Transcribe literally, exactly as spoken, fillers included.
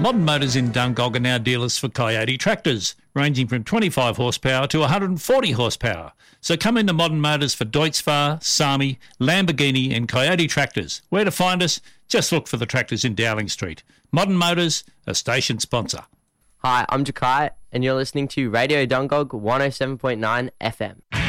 Modern Motors in Dungog are now dealers for Coyote tractors, ranging from twenty-five horsepower to one hundred forty horsepower. So come into Modern Motors for Deutz-Fahr, Sami, Lamborghini and Coyote tractors. Where to find us? Just look for the tractors in Dowling Street. Modern Motors, a station sponsor. Hi, I'm Jakai, and you're listening to Radio Dungog one oh seven point nine F M.